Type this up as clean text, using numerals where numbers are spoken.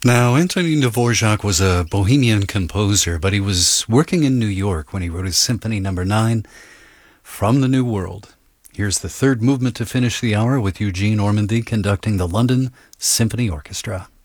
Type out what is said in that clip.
Now, Antonin Dvorak was a Bohemian composer, but he was working in New York when he wrote his Symphony Number 9, From the New World. Here's the third movement to finish the hour with Eugene Ormandy conducting the London Symphony Orchestra.